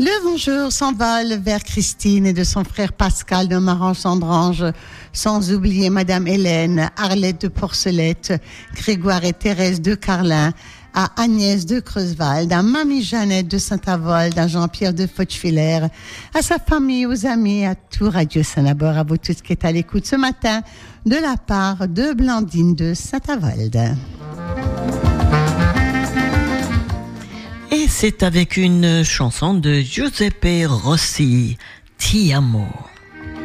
Le bonjour s'envole vers Christine et de son frère Pascal de Marange-Sandrange, sans oublier Madame Hélène, Arlette de Porcelette, Grégoire et Thérèse de Carlin, à Agnès de Creuswald, à Mamie Jeannette de Saint-Avold, à Jean-Pierre de Fauchevillers, à sa famille, aux amis, à tout Radio Saint-Nabord, à vous tous qui êtes à l'écoute ce matin, de la part de Blandine de Saint-Avold. Et c'est avec une chanson de Giuseppe Rossi, Ti amo.